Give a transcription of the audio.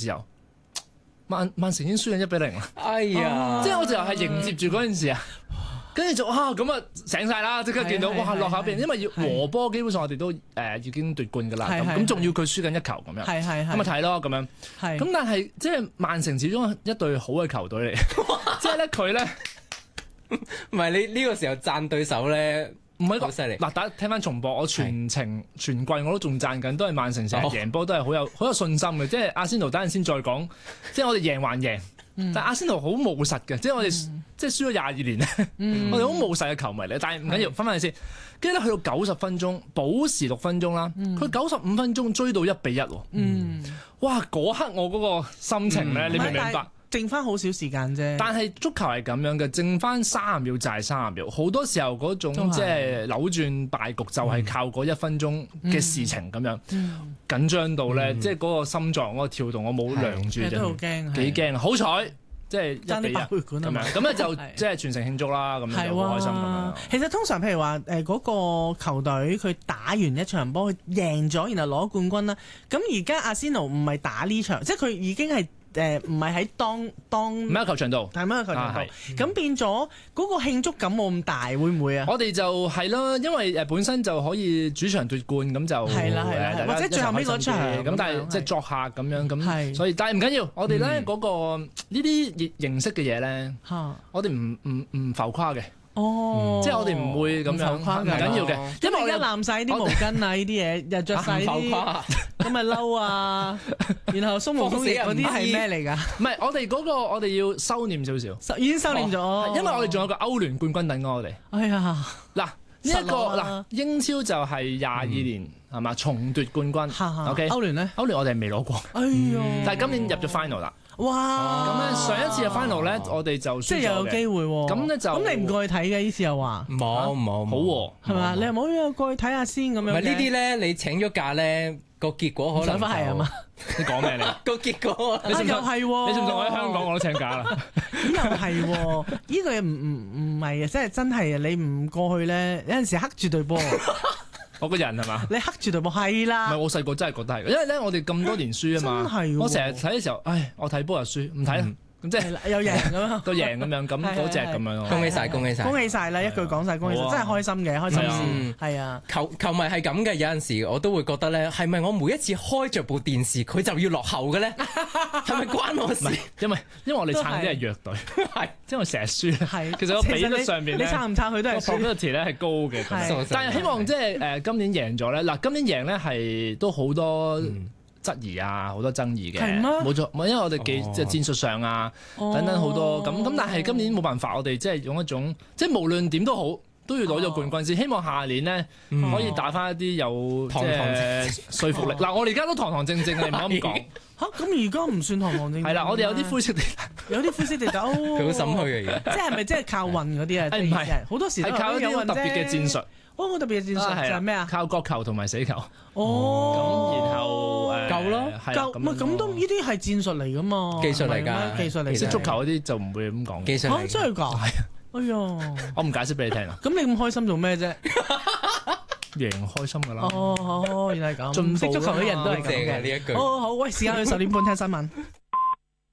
時候，曼城已經輸緊1-0啦。 哎呀， 即係我就係迎接住嗰陣時啊。跟住就咁啊醒晒啦！即刻見到哇落後邊，因為要和波，基本上我哋都已經奪冠㗎啦。咁仲要佢輸緊1球咁樣，咁咪睇咯咁樣。咁但係即係曼城始終一隊好嘅球隊嚟，即係咧佢咧唔係你呢個時候讚對手咧， 唔係好犀利。 嗱，大家聽翻重播，我全季我都仲讚緊，都係曼城成日贏波都係好有信心嘅。即係阿仙奴等陣先再講，即係我哋贏還贏。但係阿仙奴好務實嘅，即係我哋即係輸咗22年咧，我哋好務實嘅球迷嚟。但係唔緊要，翻返嚟先。跟住咧去到90分鐘，補時6分鐘啦，佢95分鐘追到1-1喎。哇！嗰刻我嗰個心情咧，你明唔明白？ 剩翻好少時間啫。 但係足球係咁樣嘅，剩翻30秒就係30秒。好多時候嗰種即係扭轉敗局就係靠嗰1分鐘嘅事情咁樣緊張到咧，即係嗰個心臟嗰個跳動，我冇量住啫， 好驚， 幾驚！好彩即係1-1咁樣，咁咧就即係全城慶祝啦，咁樣就好開心咁樣。 其實通常譬如話嗰個球隊佢打完一場波，佢贏咗，然後攞冠軍啦。咁而家阿仙奴唔係打呢場，即係佢已經係。唔係喺當咩球場度， 係咩球場度？咁變咗嗰個慶祝感冇咁大，會唔會啊？ 我哋就係咯，因為本身就可以主場奪冠，咁就係啦，或者最後尾嗰場咁，但係即係作客咁樣咁，所以但係唔緊要，我哋咧嗰個呢啲形式嘅嘢咧，我哋唔浮誇嘅。即係我哋唔會咁樣，唔緊要嘅，因為我而家攬晒啲毛巾啊，呢啲嘢又着晒啲咁咪褸啊，然後鬆毛鬆翼嗰啲係咩嚟㗎？唔係，我哋嗰個我哋要收斂少少，已經收斂咗，因為我哋仲有個歐聯冠軍等緊我哋。哎呀，嗱呢一個嗱英超就係22年係嘛重奪冠軍。OK， 歐聯咧？歐聯我哋係未攞過。哎呀，但係今年入咗 final 啦。哇！咁咧上一次嘅 final 咧，我哋就即係又有機會喎。咁咧就咁你唔過去睇嘅呢次又話冇好喎， 係嘛？你又冇過去睇下先咁樣。唔係呢啲咧，你請咗假咧，個結果可能想翻係啊嘛？ 你講咩你？ 個結果又係喎？ 你信唔信我喺香港我都請假啦？ 又係喎？呢個嘢唔係啊，即係真係啊！你唔過去咧，有陣時黑住對波。 我個人係嘛？ 你黑住對波係啦。唔係我細個真係覺得係，因為咧我哋咁多年輸啊嘛。真係。我成日睇嘅時候，我睇波又輸，唔睇啦。咁即係有贏咁樣， 都贏咁樣，咁嗰隻咁樣咯。 恭喜晒，恭喜晒， 恭喜晒啦！一句講晒，恭喜晒，真係開心嘅，開心事。係啊， 球迷係咁嘅，有陣時我都會覺得咧，係咪我每一次開着部電視佢就要落後嘅咧？係咪關我事？ 因為我哋撐啲係弱隊，係因為成日輸。係，其實個比率上邊咧， 你撐唔撐佢都係輸。 probability 咧係高嘅，但係希望即係今年贏咗咧。嗱，今年贏咧係都好多質疑啊，好多爭議嘅，冇錯，因為我哋即係戰術上啊，等等好多咁，但係今年冇辦法，我哋即係用一種即係無論點都好，都要攞咗冠軍先。希望下年呢可以打翻一啲有即係說服力。嗱，我哋而家都堂堂正正，你唔好咁講嚇。咁而家唔算堂堂正正。 係啦，我哋有啲灰色地帶， 有啲灰色地帶。佢好心虛嘅嘢， 即係咪即係靠運嗰啲啊？唔係，好多時係靠一啲特別嘅戰術。 好特別嘅戰術就係咩啊？ 靠角球同埋死球。 哦， 咁然後夠咯，夠唔係咁都呢啲係戰術嚟噶嘛？ 技術嚟㗎， 技術嚟。 識足球嗰啲就唔會咁講。 技術嚟。 真係㗎？哎呀， 我唔解釋俾你聽啊。 咁你咁開心做咩啫？ 贏開心㗎啦。 哦，原來係咁。唔識足球啲人都係咁嘅呢一句。 好，喂，時間去10點半聽新聞。